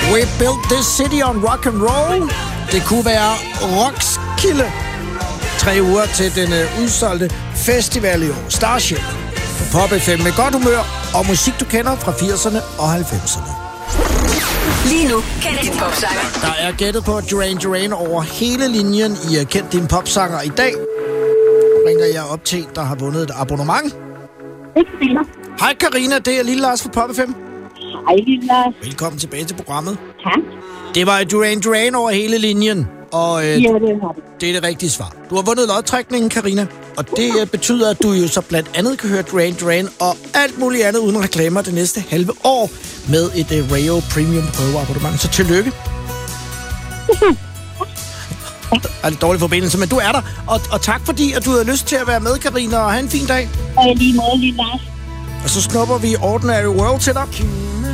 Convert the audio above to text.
We built this city on rock and roll. Det kunne være Roskilde. 3 uger til den udsolgte festival i år. Starship på Pop FM med godt humør og musik, du kender fra 80'erne og 90'erne. Lige nu kendt din popsanger. Der er gættet på Duran Duran over hele linjen i Kendt din popsanger i dag. Ringer jeg op til, der har vundet et abonnement. Hej Karina, det er Lille Lars fra Pop FM. Hej Lille Lars. Velkommen tilbage til programmet. Tak. Det var Duran Duran over hele linjen, og Ja, det har det. det er det rigtige svar. Du har vundet lodtrækningen, Karina, og det betyder, at du jo så blandt andet kan høre Duran Duran og alt muligt andet uden reklamer det næste halve år med et Rayo Premium prøveabonnement. Så tillykke. Der er lidt dårlig forbindelse, men du er der. Og tak fordi, at du havde lyst til at være med, Karina, og have en fin dag. Og lige måde, Lille Lars. Og så snupper vi Ordinary World til dig.